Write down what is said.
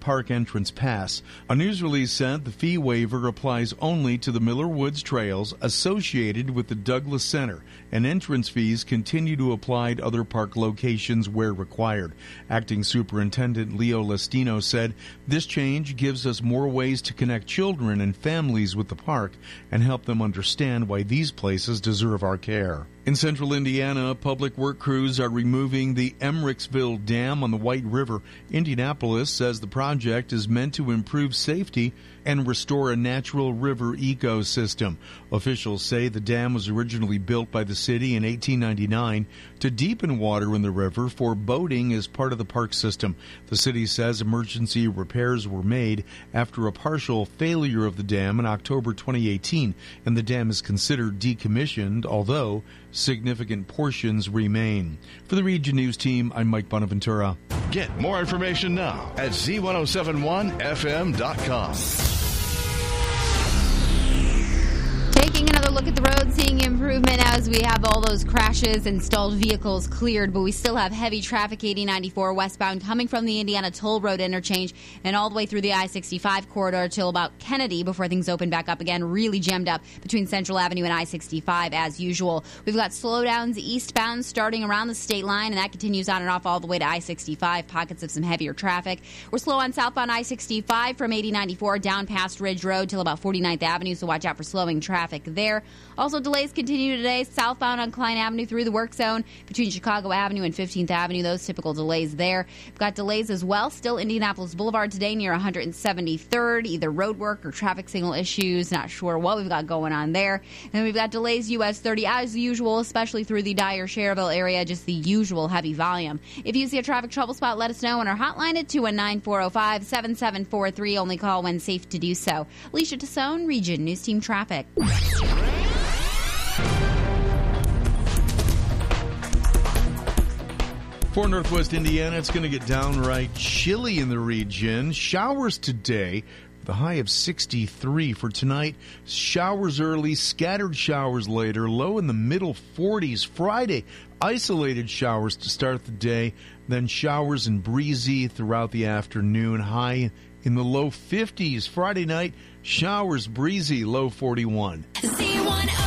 park entrance pass. A news release said the fee waiver applies only to the Miller Woods trails associated with the Douglas Center, and entrance fees continue to apply to other park locations where required. Acting Superintendent Leo Lestino said, "This change gives us more ways to connect children and families with the park and help them understand why these places deserve our care." In central Indiana, public work crews are removing the Emmericksville Dam on the White River. Indianapolis says the project is meant to improve safety and restore a natural river ecosystem. Officials say the dam was originally built by the city in 1899 to deepen water in the river for boating as part of the park system. The city says emergency repairs were made after a partial failure of the dam in October 2018, and the dam is considered decommissioned, although significant portions remain. For the Region News team, I'm Mike Bonaventura. Get more information now at Z1071FM.com. Taking another look at the road, seeing improvement as we have all those crashes and stalled vehicles cleared, but we still have heavy traffic 8094 westbound coming from the Indiana Toll Road interchange and all the way through the I-65 corridor till about Kennedy before things open back up again. Really jammed up between Central Avenue and I-65 as usual. We've got slowdowns eastbound starting around the state line, and that continues on and off all the way to I-65. Pockets of some heavier traffic. We're slow on southbound I-65 from 8094 down past Ridge Road till about 49th Avenue, so watch out for slowing traffic there. Also, delays continue today southbound on Klein Avenue through the work zone between Chicago Avenue and 15th Avenue. Those typical delays there. We've got delays as well still Indianapolis Boulevard today near 173rd, either road work or traffic signal issues. Not sure what we've got going on there. And we've got delays US 30 as usual, especially through the Dyer-Cherville area, just the usual heavy volume. If you see a traffic trouble spot, let us know on our hotline at 219-405-7743. Only call when safe to do so. Alicia Tassone, Region News Team Traffic. For Northwest Indiana, it's going to get downright chilly in the region. Showers today, the high of 63 for tonight. Showers early, scattered showers later, low in the middle 40s. Friday, isolated showers to start the day, then showers and breezy throughout the afternoon, high in the low 50s. Friday night, showers, breezy, low 41.